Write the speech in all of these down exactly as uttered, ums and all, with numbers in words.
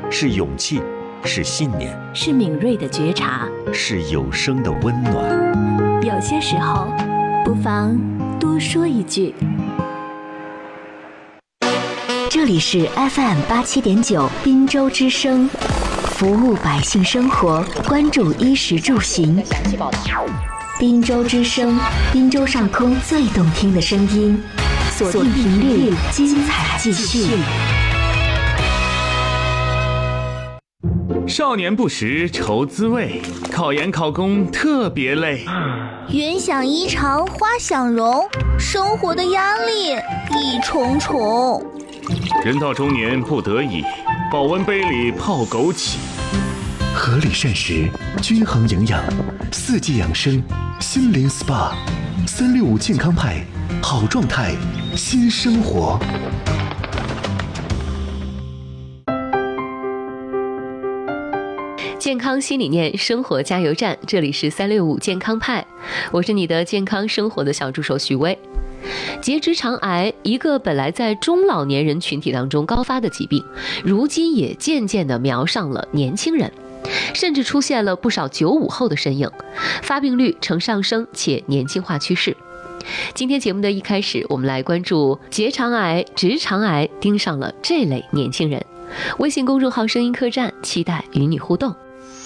是勇气，是信念， 是敏锐的觉察， 是有声的温暖。 有些时候，不妨多说一句。这里是 F M 八七点九滨州之声，服务百姓生活，关注衣食住行。滨州之声，滨州上空最动听的声音，锁定频率，精彩继续。 少年不识愁滋味，考研考公特别累。 云想衣裳花想容，生活的压力一重重。 人到中年不得已，保温杯里泡枸杞。 合理膳食，均衡营养，四季养生，心灵 S P A， 三六五健康派，好状态，新生活。 健康新理念，生活加油站，这里是三六五健康派，我是你的健康生活的小助手许巍。结直肠癌，一个本来在中老年人群体当中高发的疾病，如今也渐渐地瞄上了年轻人，甚至出现了不少九五后的身影，发病率呈上升且年轻化趋势。今天节目的一开始，我们来关注结肠癌、直肠癌盯上了这类年轻人。微信公众号声音客栈，期待与你互动。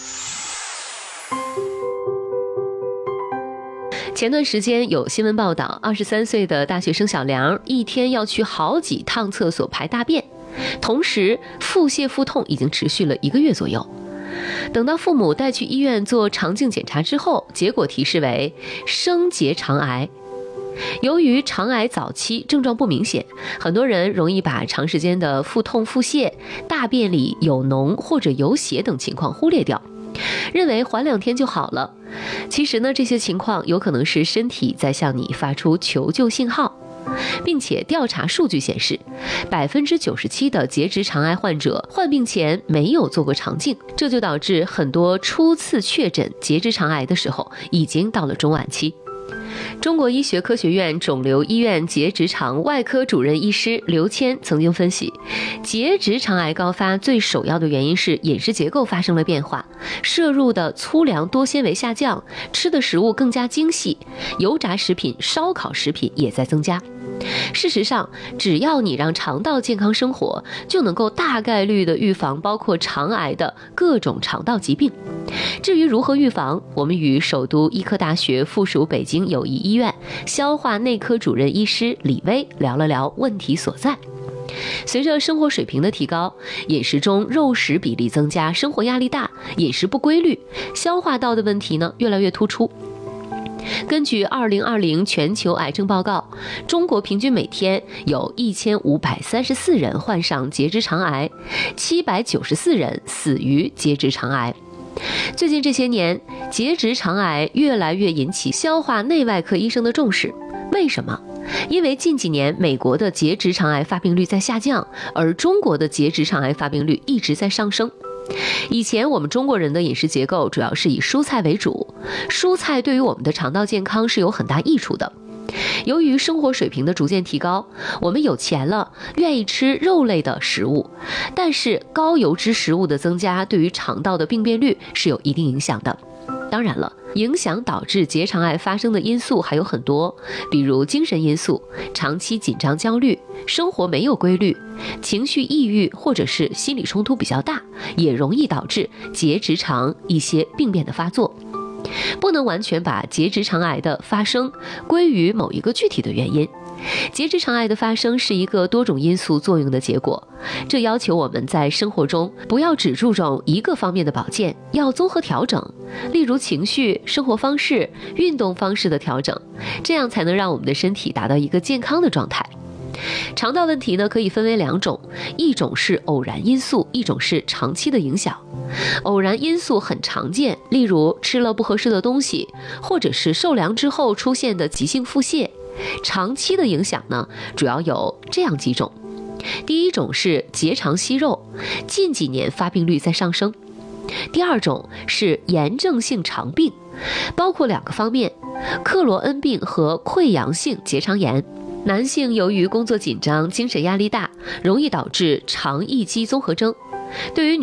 前段时间有新闻报道，二十三岁的大学生小梁一天要去好几趟厕所排大便，同时腹泻腹痛已经持续了一个月左右。等到父母带去医院做肠镜检查之后，结果提示为升结肠癌。由于肠癌早期症状不明显，很多人容易把长时间的腹痛腹泻、大便里有脓或者有血等情况忽略掉，认为缓两天就好了。其实呢，这些情况有可能是身体在向你发出求救信号，并且调查数据显示，百分之九十七的结直肠癌患者患病前没有做过肠镜，这就导致很多初次确诊结直肠癌的时候已经到了中晚期。中国医学科学院肿瘤医院结直肠外科主任医师刘谦曾经分析，结直肠癌高发最首要的原因是饮食结构发生了变化，摄入的粗粮多纤维下降，吃的食物更加精细，油炸食品、烧烤食品也在增加。事实上，只要你让肠道健康生活，就能够大概率的预防包括肠癌的各种肠道疾病。至于如何预防，我们与首都医科大学附属北京友谊医院消化内科主任医师李薇聊了聊问题所在。随着生活水平的提高，饮食中肉食比例增加，生活压力大，饮食不规律，消化道的问题呢越来越突出。根据二零二零全球癌症报告，中国平均每天有一千五百三十四人患上结直肠癌，七百九十四人死于结直肠癌。最近这些年，结直肠癌越来越引起消化内外科医生的重视。为什么？因为近几年美国的结直肠癌发病率在下降，而中国的结直肠癌发病率一直在上升。以前我们中国人的饮食结构主要是以蔬菜为主，蔬菜对于我们的肠道健康是有很大益处的。由于生活水平的逐渐提高，我们有钱了，愿意吃肉类的食物，但是高油脂食物的增加对于肠道的病变率是有一定影响的。当然了，影响导致结肠癌发生的因素还有很多，比如精神因素、长期紧张焦虑、生活没有规律、情绪抑郁或者是心理冲突比较大，也容易导致结直肠一些病变的发作。不能完全把结直肠癌的发生归于某一个具体的原因，结直肠癌的发生是一个多种因素作用的结果，这要求我们在生活中不要只注重一个方面的保健，要综合调整，例如情绪、生活方式、运动方式的调整，这样才能让我们的身体达到一个健康的状态。肠道问题呢，可以分为两种，一种是偶然因素，一种是长期的影响。偶然因素很常见，例如吃了不合适的东西，或者是受凉之后出现的急性腹泻。长期的影响呢，主要有这样几种。第一种是结肠息肉，近几年发病率在上升。第二种是炎症性肠病，包括两个方面，克罗恩病和溃疡性结肠炎。男性由于工作紧张、精神压力大，容易导致肠易激综合征。对于